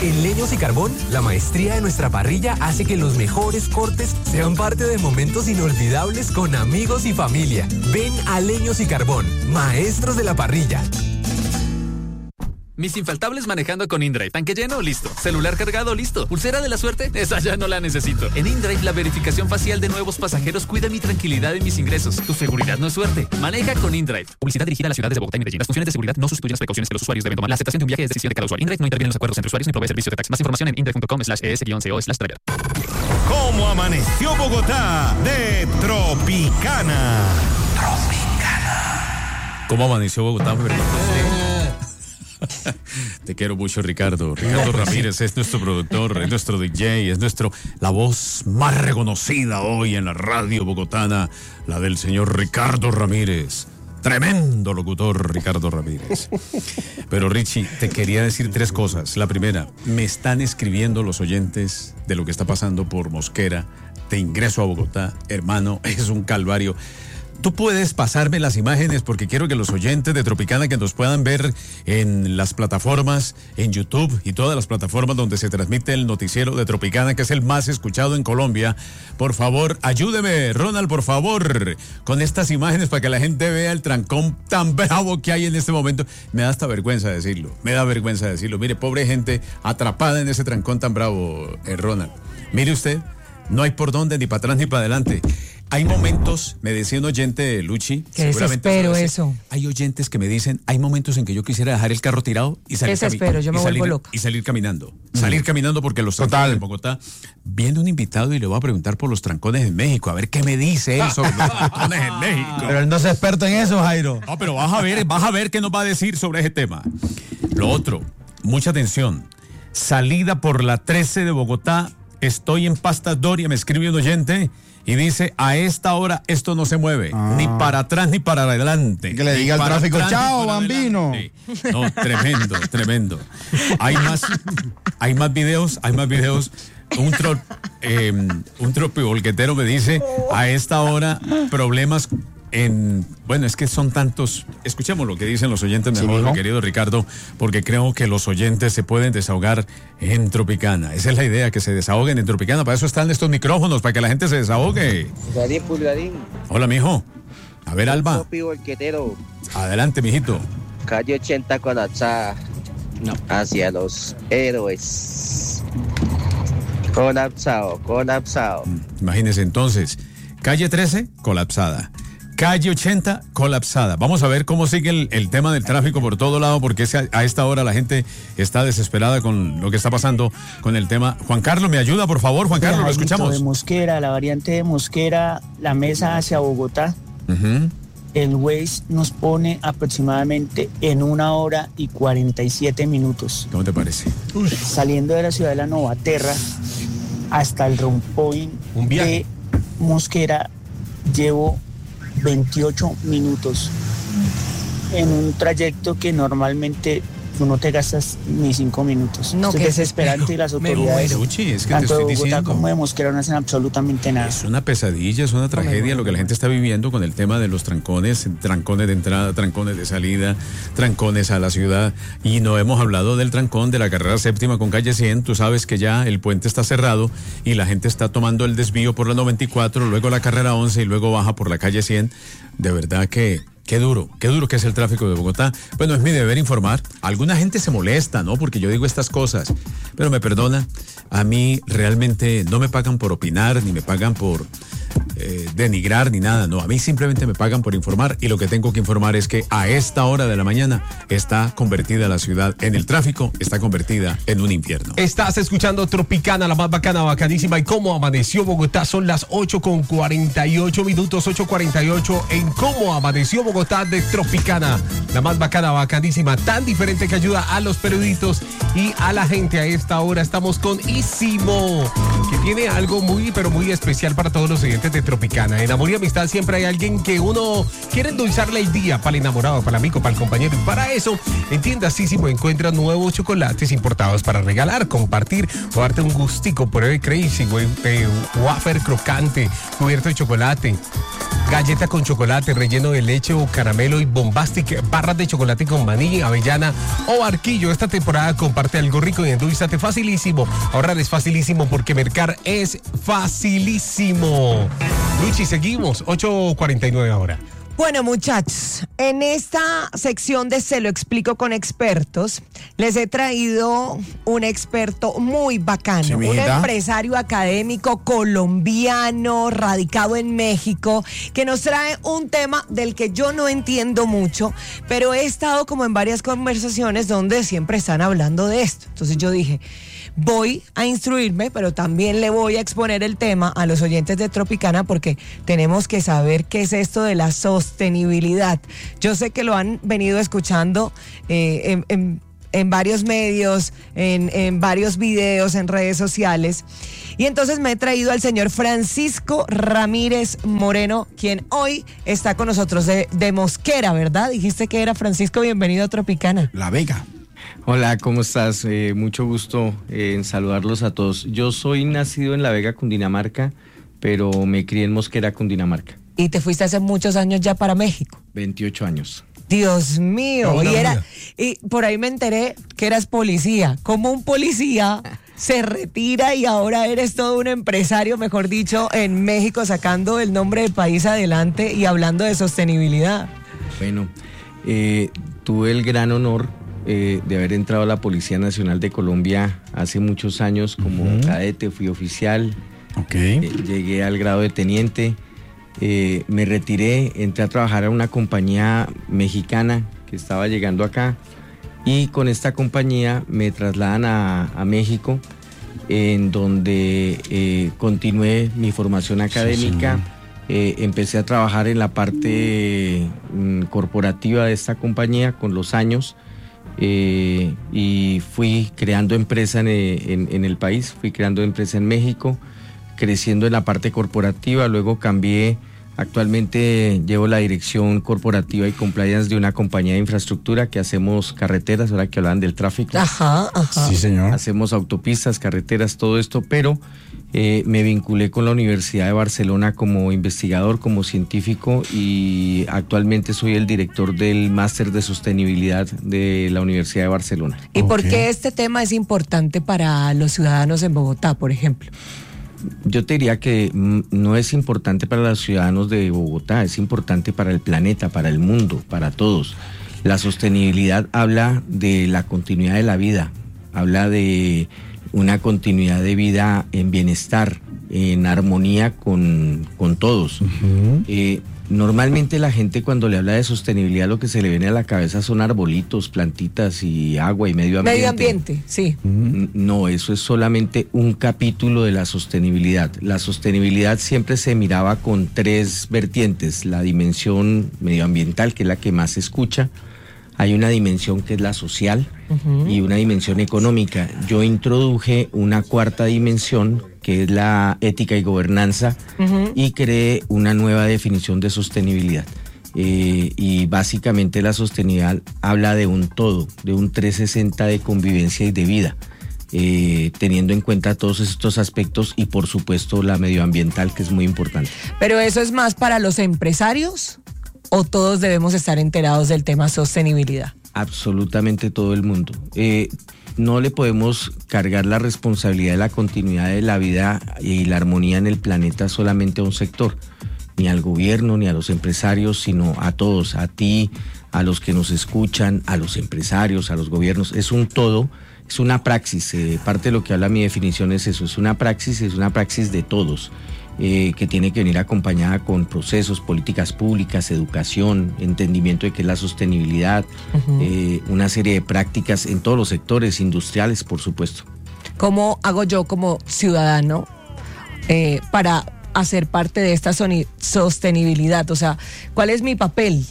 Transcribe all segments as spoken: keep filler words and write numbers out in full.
En Leños y Carbón, la maestría de nuestra parrilla hace que los mejores cortes sean parte de momentos inolvidables con amigos y familia. Ven a Leños y Carbón, maestros de la parrilla. Mis infaltables manejando con InDrive. Tanque lleno, listo. Celular cargado, listo. Pulsera de la suerte, esa ya no la necesito. En InDrive, la verificación facial de nuevos pasajeros cuida mi tranquilidad y mis ingresos. Tu seguridad no es suerte. Maneja con InDrive. Publicidad dirigida a las ciudades de Bogotá y Medellín. Las funciones de seguridad no sustituyen las precauciones que los usuarios deben tomar. La aceptación de un viaje es decisión de cada usuario. InDrive no interviene en los acuerdos entre usuarios ni provee servicio de taxi. Más información en indrive.com slash es-co slash driver. ¿Cómo amaneció Bogotá de Tropicana? Tropicana. ¿Cómo amaneció Bogotá? Te quiero mucho, Ricardo. Ricardo Ramírez es nuestro productor, es nuestro D J, es nuestro la voz más reconocida hoy en la radio bogotana, la del señor Ricardo Ramírez. Tremendo locutor, Ricardo Ramírez. Pero Richie, te quería decir tres cosas. La primera, me están escribiendo los oyentes de lo que está pasando por Mosquera, de ingreso a Bogotá. Hermano, es un calvario. Tú puedes pasarme las imágenes porque quiero que los oyentes de Tropicana que nos puedan ver en las plataformas, en YouTube y todas las plataformas donde se transmite el noticiero de Tropicana, que es el más escuchado en Colombia. Por favor, ayúdeme, Ronald, por favor, con estas imágenes para que la gente vea el trancón tan bravo que hay en este momento. Me da hasta vergüenza decirlo, me da vergüenza decirlo. Mire, pobre gente atrapada en ese trancón tan bravo, eh, Ronald. Mire usted, no hay por dónde, ni para atrás ni para adelante. Hay momentos, me decía un oyente, Luchi, qué desespero eso. Hay oyentes que me dicen, hay momentos en que yo quisiera dejar el carro tirado y salir, desespero, yo me y vuelvo salir, loca. y salir caminando. Mm. Salir caminando porque los trancones en Bogotá. Viene un invitado y le voy a preguntar por los trancones en México, a ver qué me dice él sobre los trancones en México. Pero él no es experto en eso, Jairo. No, pero vas a ver, vas a ver qué nos va a decir sobre ese tema. Lo otro, mucha atención. Salida por la trece de Bogotá, estoy en Pastas Doria, me escribe un oyente. Y dice, a esta hora esto no se mueve, ah. ni para atrás ni para adelante. Que le diga al tráfico, chao, bambino. Adelante. No, tremendo, tremendo. Hay más, hay más videos, hay más videos. Un, tro, eh, un tropivolquetero me dice, a esta hora problemas en... Bueno, es que son tantos... Escuchemos lo que dicen los oyentes mejor, sí, mi querido Ricardo, porque creo que los oyentes se pueden desahogar en Tropicana. Esa es la idea, que se desahoguen en Tropicana. Para eso están estos micrófonos, para que la gente se desahogue. Pulgarín, Pulgarín. Hola, mijo. A ver, Alba. Tropivolquetero. Adelante, mijito. Calle ochenta colapsada. No. Hacia los héroes. Colapsado, colapsado. Imagínese entonces, calle trece, colapsada. Calle ochenta, colapsada. Vamos a ver cómo sigue el, el tema del tráfico por todo lado, porque es a, a esta hora la gente está desesperada con lo que está pasando con el tema. Juan Carlos, ¿me ayuda, por favor? Juan Carlos, lo escuchamos. De Mosquera, la variante de Mosquera, la mesa hacia Bogotá. Uh-huh. El Waze nos pone aproximadamente en una hora y cuarenta y siete minutos. ¿Cómo te parece? Uy. Saliendo de la ciudad de la Novaterra hasta el Rompoint de Mosquera, llevo veintiocho minutos en un trayecto que normalmente tú no te gastas ni cinco minutos. No, Esto que es desesperante y las autoridades, Uchi, es que tanto te estoy de Bogotá diciendo, como de Mosquera, no hacen absolutamente nada. Es una pesadilla, es una tragedia lo que la gente está viviendo con el tema de los trancones, trancones de entrada, trancones de salida, trancones a la ciudad. Y no hemos hablado del trancón de la carrera séptima con calle cien. Tú sabes que ya el puente está cerrado y la gente está tomando el desvío por la noventa y cuatro, luego la carrera once y luego baja por la calle cien. De verdad que... Qué duro, qué duro que es el tráfico de Bogotá. Bueno, es mi deber informar. Alguna gente se molesta, ¿no? Porque yo digo estas cosas. Pero me perdona, a mí realmente no me pagan por opinar, ni me pagan por eh, denigrar, ni nada. No, a mí simplemente me pagan por informar. Y lo que tengo que informar es que a esta hora de la mañana está convertida la ciudad en el tráfico, está convertida en un infierno. Estás escuchando Tropicana, la más bacana, bacanísima. Y cómo amaneció Bogotá, son las ocho con cuarenta y ocho minutos, ocho cuarenta y ocho en cómo amaneció Bogotá. Bogotá de Tropicana, la más bacana, bacanísima, tan diferente que ayuda a los peruditos y a la gente. A esta hora estamos con Isimo, que tiene algo muy, pero muy especial para todos los oyentes de Tropicana. En Amor y Amistad siempre hay alguien que uno quiere endulzarle el día para el enamorado, para el amigo, para el compañero. Y para eso, en Tiendas Sísimo encuentra nuevos chocolates importados para regalar, compartir o darte un gustico por el Crazy, eh, wafer crocante, cubierto de chocolate, galleta con chocolate, relleno de leche o caramelo y bombastic, barras de chocolate con maní, avellana o barquillo. Esta temporada comparte algo rico y endulzate facilísimo. Ahorrar es facilísimo porque mercar es facilísimo. Luchi, seguimos, ocho cuarenta y nueve ahora. Bueno, muchachos, en esta sección de Se lo explico con expertos, les he traído un experto muy bacano, Sí, un mijita. empresario académico colombiano, radicado en México, que nos trae un tema del que yo no entiendo mucho, pero he estado como en varias conversaciones donde siempre están hablando de esto. Entonces yo dije, voy a instruirme, pero también le voy a exponer el tema a los oyentes de Tropicana porque tenemos que saber qué es esto de la sostenibilidad. Yo sé que lo han venido escuchando eh, en, en, en varios medios, en, en varios videos, en redes sociales. Y entonces me he traído al señor Francisco Ramírez Moreno, quien hoy está con nosotros de, de Mosquera, ¿verdad? Dijiste que era Francisco, bienvenido a Tropicana. La Vega. Hola, ¿cómo estás? Eh, mucho gusto eh, en saludarlos a todos. Yo soy nacido en La Vega, Cundinamarca, pero me crié en Mosquera, Cundinamarca. Y te fuiste hace muchos años ya para México. veintiocho años. Dios mío. Toda Y una era, vida. y por ahí me enteré que eras policía. ¿Cómo un policía se retira y ahora eres todo un empresario, mejor dicho, en México, sacando el nombre del país adelante y hablando de sostenibilidad? Bueno, eh, tuve el gran honor eh, de haber entrado a la Policía Nacional de Colombia hace muchos años como uh-huh. cadete, fui oficial, okay. eh, llegué al grado de teniente, eh, me retiré, entré a trabajar a una compañía mexicana que estaba llegando acá y con esta compañía me trasladan a, a México, en donde eh, continué mi formación académica. Sí, sí. Eh, empecé a trabajar en la parte mm, corporativa de esta compañía con los años eh, y fui creando empresa en, en, en el país, fui creando empresa en México, creciendo en la parte corporativa, luego cambié, actualmente llevo la dirección corporativa y compliance de una compañía de infraestructura que hacemos carreteras, ahora que hablaban del tráfico. Ajá, ajá. Sí, señor. Hacemos autopistas, carreteras, todo esto, pero eh, me vinculé con la Universidad de Barcelona como investigador, como científico y actualmente soy el director del máster de sostenibilidad de la Universidad de Barcelona. ¿Y okay. por qué este tema es importante para los ciudadanos en Bogotá, por ejemplo? Yo te diría que no es importante para los ciudadanos de Bogotá, es importante para el planeta, para el mundo, para todos. La sostenibilidad habla de la continuidad de la vida, habla de una continuidad de vida en bienestar, en armonía con, con todos. Uh-huh. Eh, normalmente la gente cuando le habla de sostenibilidad lo que se le viene a la cabeza son arbolitos, plantitas y agua y medio ambiente. Medio ambiente, sí. No, eso es solamente un capítulo de la sostenibilidad. La sostenibilidad siempre se miraba con tres vertientes. La dimensión medioambiental, que es la que más se escucha. Hay una dimensión que es la social uh-huh. y una dimensión económica. Yo introduje una cuarta dimensión que es la ética y gobernanza uh-huh. y creé una nueva definición de sostenibilidad. Eh, y básicamente la sostenibilidad habla de un todo, de un trescientos sesenta de convivencia y de vida, eh, teniendo en cuenta todos estos aspectos y por supuesto la medioambiental, que es muy importante. ¿Pero eso es más para los empresarios o todos debemos estar enterados del tema sostenibilidad? Absolutamente todo el mundo. Eh, no le podemos cargar la responsabilidad de la continuidad de la vida y la armonía en el planeta solamente a un sector, ni al gobierno, ni a los empresarios, sino a todos, a ti, a los que nos escuchan, a los empresarios, a los gobiernos. Es un todo, es una praxis. Eh, parte de lo que habla mi definición es eso, es una praxis, es una praxis de todos. Eh, que tiene que venir acompañada con procesos, políticas públicas, educación, entendimiento de qué es la sostenibilidad, uh-huh. eh, una serie de prácticas en todos los sectores, industriales, por supuesto. ¿Cómo hago yo como ciudadano eh, para hacer parte de esta soni- sostenibilidad? O sea, ¿cuál es mi papel?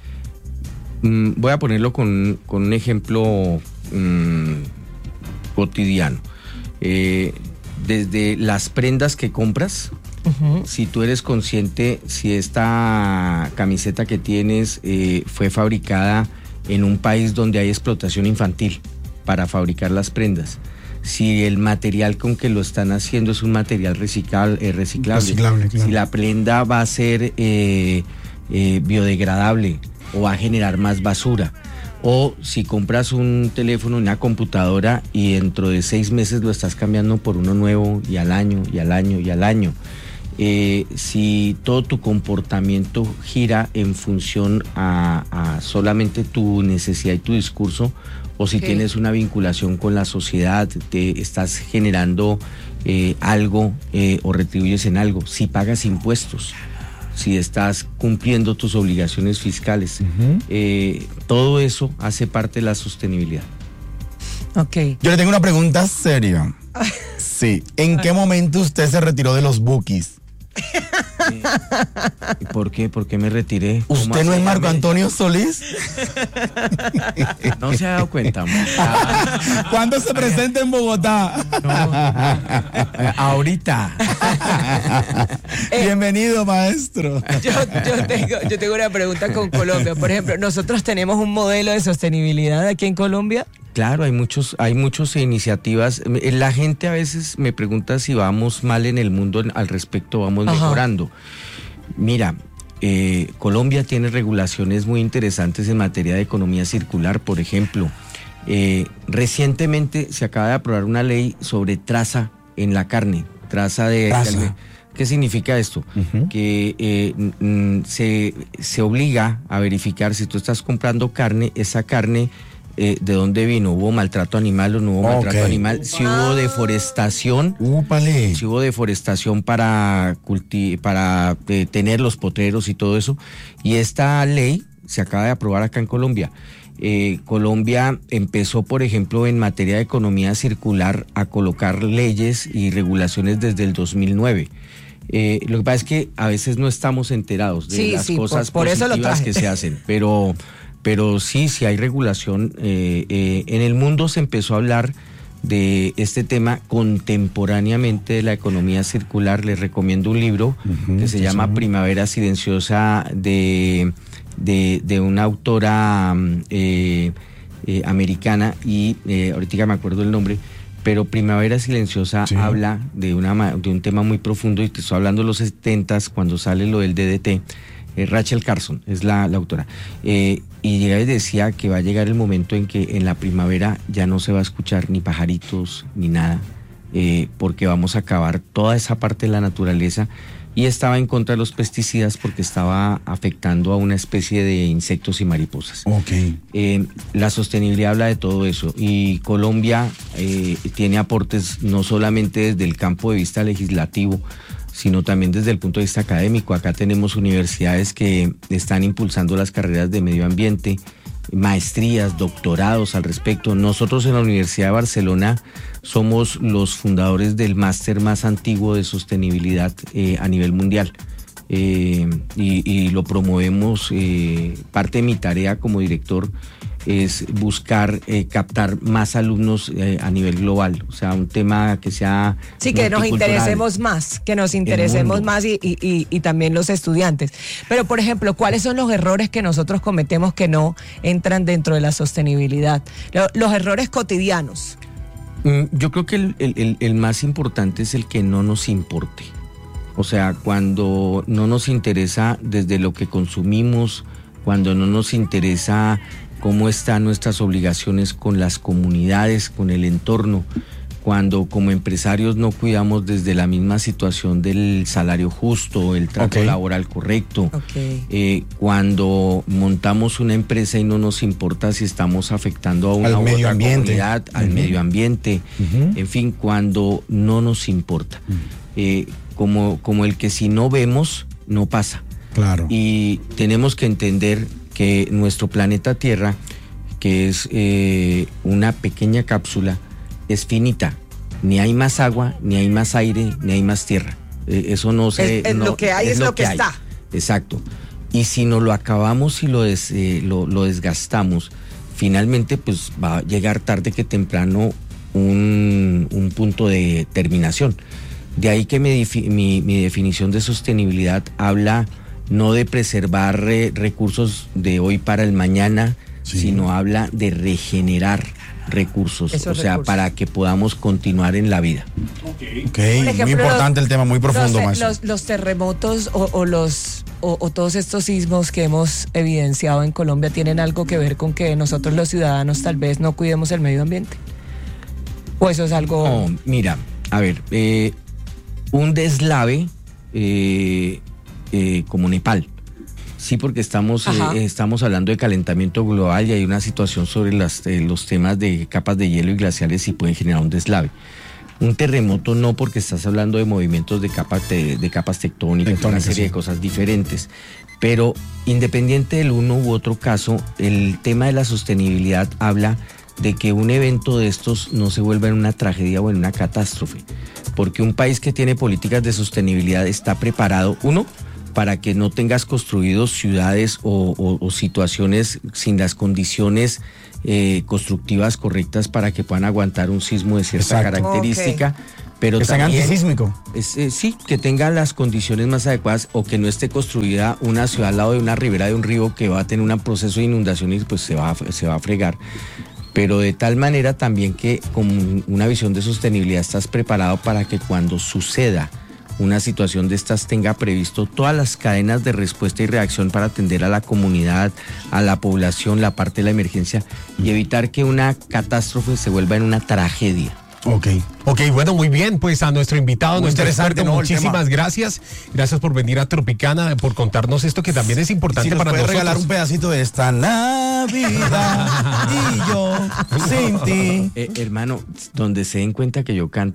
Mm, voy a ponerlo con, con un ejemplo mm, cotidiano. Eh, desde las prendas que compras, Uh-huh. Si tú eres consciente si esta camiseta que tienes eh, fue fabricada en un país donde hay explotación infantil para fabricar las prendas. Si el material con que lo están haciendo es un material reciclable, eh, reciclable. reciclable claro. Si la prenda va a ser eh, eh, biodegradable o va a generar más basura. O si compras un teléfono, una computadora y dentro de seis meses lo estás cambiando por uno nuevo y al año, y al año, y al año. Eh, si todo tu comportamiento gira en función a, a solamente tu necesidad y tu discurso, o si okay. tienes una vinculación con la sociedad, te estás generando eh, algo eh, o retribuyes en algo, si pagas impuestos, si estás cumpliendo tus obligaciones fiscales, uh-huh. eh, todo eso hace parte de la sostenibilidad. Okay. Yo le tengo una pregunta seria. Sí, ¿en qué momento usted se retiró de los bookies? ¿Y por qué? ¿Por qué me retiré? ¿Usted no es Marco Antonio Solís? No se ha dado cuenta. ¿Cuándo se presenta en Bogotá? No. Ahorita. Bienvenido, maestro. Yo, yo, tengo, yo tengo una pregunta con Colombia. Por ejemplo, nosotros tenemos un modelo de sostenibilidad aquí en Colombia. Claro, hay muchos, hay muchas iniciativas. La gente a veces me pregunta si vamos mal en el mundo al respecto, vamos Ajá. mejorando. Mira, eh, Colombia tiene regulaciones muy interesantes en materia de economía circular, por ejemplo. Eh, recientemente se acaba de aprobar una ley sobre traza en la carne, traza de... Traza. ¿Qué significa esto? Uh-huh. Que eh, n- se, se obliga a verificar si tú estás comprando carne, esa carne... Eh, ¿de dónde vino? ¿Hubo maltrato animal o no hubo okay. maltrato animal? Si hubo deforestación, Úpale. si hubo deforestación para, culti- para eh, tener los potreros y todo eso. Y esta ley se acaba de aprobar acá en Colombia. Eh, Colombia empezó, por ejemplo, en materia de economía circular a colocar leyes y regulaciones desde el dos mil nueve. Eh, lo que pasa es que a veces no estamos enterados de sí, las sí, cosas por, por positivas que se hacen, pero... Pero sí, sí hay regulación. Eh, eh, en el mundo se empezó a hablar de este tema contemporáneamente de la economía circular. Les recomiendo un libro uh-huh, que se llama sí. Primavera Silenciosa de, de, de una autora eh, eh, americana y eh, ahorita me acuerdo el nombre, pero Primavera Silenciosa sí. habla de, una, de un tema muy profundo y te estoy hablando de los setentas cuando sale lo del D D T. Eh, Rachel Carson es la, la autora. Eh, y llegaba y decía que va a llegar el momento en que en la primavera ya no se va a escuchar ni pajaritos ni nada, eh, porque vamos a acabar toda esa parte de la naturaleza. Y estaba en contra de los pesticidas porque estaba afectando a una especie de insectos y mariposas. Okay. Eh, la sostenibilidad habla de todo eso y Colombia eh, tiene aportes no solamente desde el campo de vista legislativo, sino también desde el punto de vista académico. Acá tenemos universidades que están impulsando las carreras de medio ambiente, maestrías, doctorados al respecto. Nosotros en la Universidad de Barcelona somos los fundadores del máster más antiguo de sostenibilidad eh, a nivel mundial. Eh, y, y lo promovemos. Eh, parte de mi tarea como director es buscar eh, captar más alumnos eh, a nivel global, o sea, un tema que sea sí, que nos interesemos más, que nos interesemos más y, y, y, y también los estudiantes. Pero, por ejemplo, ¿cuáles son los errores que nosotros cometemos que no entran dentro de la sostenibilidad? Los errores cotidianos. Yo creo que el, el, el más importante es el que no nos importe. O sea, cuando no nos interesa desde lo que consumimos, cuando no nos interesa cómo están nuestras obligaciones con las comunidades, con el entorno, cuando como empresarios no cuidamos desde la misma situación del salario justo, el trato okay. laboral correcto, okay. eh, cuando montamos una empresa y no nos importa si estamos afectando a una al u otra ambiente. comunidad, uh-huh. al medio ambiente, uh-huh. en fin, cuando no nos importa. Uh-huh. Eh, como, como el que si no vemos, no pasa. Claro. Y tenemos que entender que nuestro planeta Tierra, que es eh, una pequeña cápsula, es finita. Ni hay más agua, ni hay más aire, ni hay más tierra. Eh, eso no se... Es, es no, lo que hay, es, es lo, lo que, que está. Exacto. Y si no lo acabamos y lo, des, eh, lo, lo desgastamos, finalmente pues va a llegar tarde que temprano un, un punto de terminación. De ahí que mi, mi, mi definición de sostenibilidad habla no de preservar re, recursos de hoy para el mañana, sí. sino habla de regenerar recursos, Esos o sea, recursos. para que podamos continuar en la vida. Ok, okay. Ejemplo, muy importante los, el tema, muy profundo, los, los, los terremotos o, o los o, o todos estos sismos que hemos evidenciado en Colombia tienen algo que ver con que nosotros los ciudadanos tal vez no cuidemos el medio ambiente. ¿O eso es algo...? No, mira, a ver, eh, un deslave eh, eh, como Nepal. Sí, porque estamos, eh, estamos hablando de calentamiento global y hay una situación sobre las, eh, los temas de capas de hielo y glaciares y pueden generar un deslave. Un terremoto no, porque estás hablando de movimientos de, capa te, de capas tectónicas, Tectónica, una serie sí. de cosas diferentes. Pero independiente del uno u otro caso, el tema de la sostenibilidad habla de que un evento de estos no se vuelva en una tragedia o en una catástrofe. Porque un país que tiene políticas de sostenibilidad está preparado, uno, para que no tengas construidos ciudades o, o, o situaciones sin las condiciones eh, constructivas correctas para que puedan aguantar un sismo de cierta Exacto. característica. Okay. Pero ¿Es también antisísmico? Es, eh, sí, que tenga las condiciones más adecuadas o que no esté construida una ciudad al lado de una ribera de un río que va a tener un proceso de inundación y pues se va, a, se va a fregar. Pero de tal manera también que con una visión de sostenibilidad estás preparado para que cuando suceda una situación de estas tenga previsto todas las cadenas de respuesta y reacción para atender a la comunidad, a la población, la parte de la emergencia y evitar que una catástrofe se vuelva en una tragedia. Ok, ok, bueno, muy bien, pues a nuestro invitado, muy nuestro experto, ¿no? Muchísimas gracias. Gracias por venir a Tropicana, por contarnos esto que también es importante si nos para puede nosotros. Regalar un pedacito de esta Navidad y yo sin ti. Eh, hermano, donde se den cuenta que yo canto.